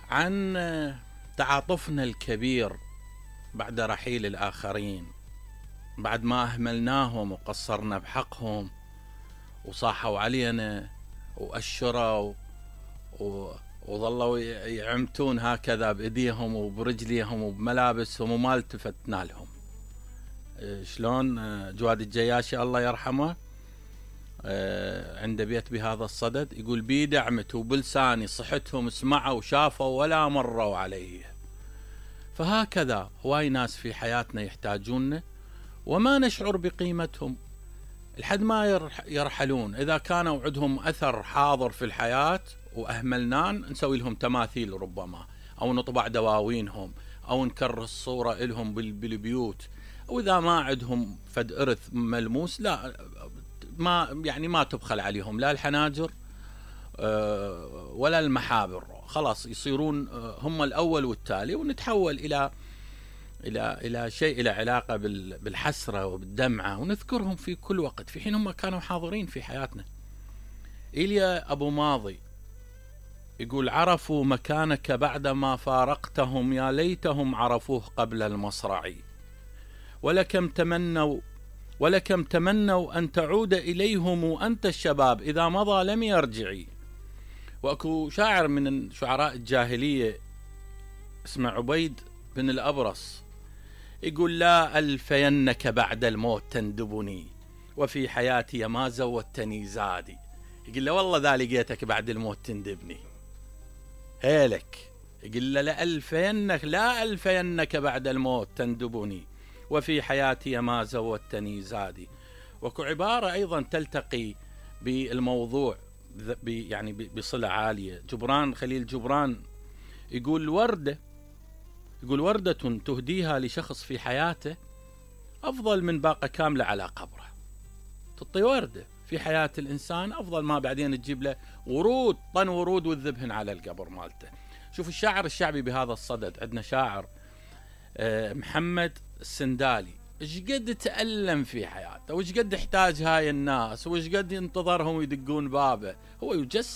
عن تعاطفنا الكبير بعد رحيل الآخرين، بعد ما أهملناهم وقصرنا بحقهم وصاحوا علينا وأشروا وظلوا يعمتون هكذا بإيديهم وبرجليهم وبملابسهم وما التفتنا لهم. شلون جواد الجياشي الله يرحمه عنده بيت بهذا الصدد يقول: بيدي عمت وبلساني صحتهم سمعوا وشافوا ولا مروا عليه. فهكذا هواي ناس في حياتنا يحتاجوننا وما نشعر بقيمتهم لحد ما يرحلون. إذا كانوا عندهم أثر حاضر في الحياة وأهملنان نسوي لهم تماثيل ربما، أو نطبع دواوينهم، أو نكرس الصورة لهم بالبيوت. وإذا ما عندهم فد إرث ملموس لا ما تبخل عليهم لا الحناجر ولا المحابر، خلاص يصيرون هم الأول والتالي، ونتحول إلى شيء إلى علاقة بالحسرة وبالدمعة، ونذكرهم في كل وقت في حين هم كانوا حاضرين في حياتنا. إيليا أبو ماضي يقول: عرفوا مكانك بعدما فارقتهم، يا ليتهم عرفوه قبل المصرع، ولكم تمنوا أن تعود إليهم وأنت الشباب، إذا مضى لم يرجعي. وأكو شاعر من شعراء الجاهلية اسمه عبيد بن الأبرص يقول: لا ألفينك بعد الموت تندبني، وفي حياتي ما زودتني زادي. يقول له: والله ذا لقيتك بعد الموت تندبني هيلك. يقول له: لا ألفينك بعد الموت تندبني، وفي حياتي ما زودتني زادي. وكو عبارة أيضا تلتقي بالموضوع بصلة عالية. جبران خليل جبران يقول: وردة تهديها لشخص في حياته أفضل من باقة كاملة على قبره. تعطي وردة في حياة الإنسان أفضل ما بعدين تجيب له طن ورود وتذبهن على القبر مالته. شوف الشاعر الشعبي بهذا الصدد، عندنا شاعر محمد السندالي، ايش قد تألم في حياته، وايش قد احتاج هاي الناس، وايش قد ينتظرهم يدقون بابه. هو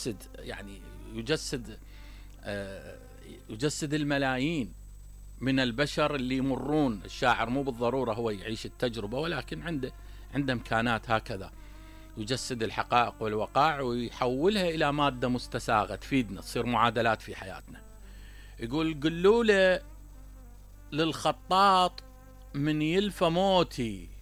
يجسد الملايين من البشر اللي يمرون. الشاعر مو بالضرورة هو يعيش التجربة، ولكن عنده إمكانات هكذا يجسد الحقائق والوقائع ويحولها إلى مادة مستساغة تفيدنا، تصير معادلات في حياتنا. يقول: قلوا له للخطاط من يلفى موتي،